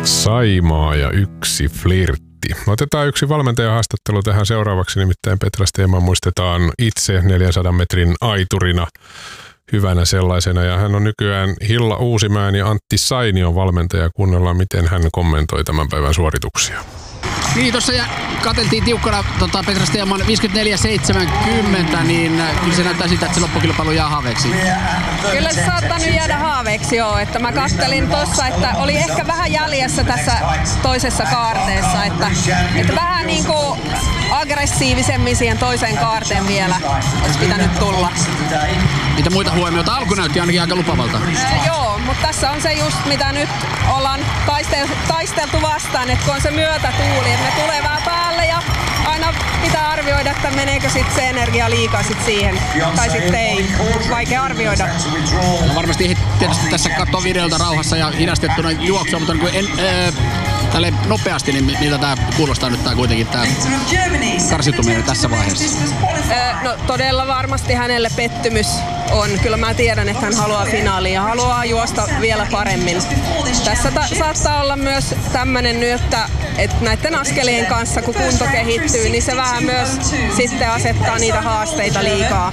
Saimaa ja yksi flirtti. Otetaan yksi valmentajahaastattelu tähän seuraavaksi, nimittäin Petra Steeman muistetaan itse 400 metrin aiturina, hyvänä sellaisena. Ja hän on nykyään Hilla Uusimäen ja Antti Sainion valmentaja. Kuunnellaan, miten hän kommentoi tämän päivän suorituksia. Niin, tuossa katseltiin tiukkana Petra Steeman 54-70, niin kyllä se näyttää siltä, että se loppukilpailu jää haaveeksi. Kyllä se saattaa nyt jäädä haaveeksi, joo. Että mä kattelin tossa, että oli ehkä vähän jäljessä tässä toisessa kaarteessa, että vähän niinku aggressiivisemmin siihen toiseen kaarteen vielä olisi pitänyt tulla. Mitä muita huomioita? Alku näytti ainakin aika lupavalta. Joo, mutta tässä on se just, mitä nyt ollaan taisteltu vastaan, että kun on se myötätuuli, että ne tulee vähän päälle ja aina pitää arvioida, että meneekö sitten se energia liikaa sit siihen, tai sitten ei. Vaikea arvioida. No varmasti tietysti tässä katsoo videolta rauhassa ja hidastettuna juoksua, mutta tälle nopeasti, niin miltä tämä kuulostaa nyt kuitenkin tämä karsituminen tässä vaiheessa? No todella varmasti hänelle pettymys on. Kyllä mä tiedän, että hän haluaa finaaliin ja haluaa juosta vielä paremmin. Tässä saattaa olla myös tämmöinen nyt, että näiden askelien kanssa, kun kunto kehittyy, niin se vähän myös sitten asettaa niitä haasteita liikaa.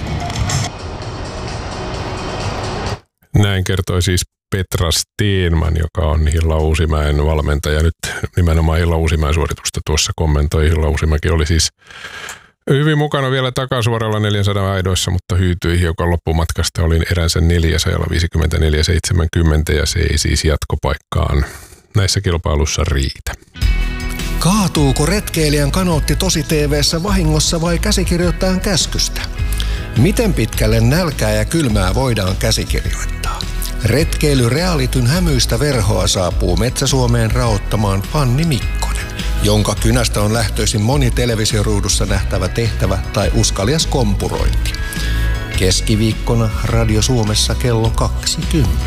Näin kertoi siis Petra Steeman, joka on Hilla Uusimäen valmentaja. Nyt nimenomaan Hilla Uusimäen suoritusta tuossa kommentoi. Hilla Uusimäki oli siis hyvin mukana vielä takasuoralla 400 aidoissa, mutta hyytyi hiukan loppumatkasta. Oli eränsä 400 54-70 ja se ei siis jatkopaikkaan näissä kilpailussa riitä. Kaatuuko retkeilijän kanootti Tosi-TV:ssä vahingossa vai käsikirjoittajan käskystä? Miten pitkälle nälkää ja kylmää voidaan käsikirjoittaa? Retkeilyrealityn hämyistä verhoa saapuu Metsä-Suomeen raottamaan Fanni Mikkonen, jonka kynästä on lähtöisin moni televisioruudussa nähtävä tehtävä tai uskalias kompurointi. Keskiviikkona Radio Suomessa kello 20.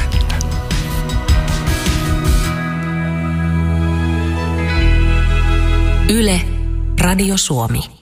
Yle, Radio Suomi.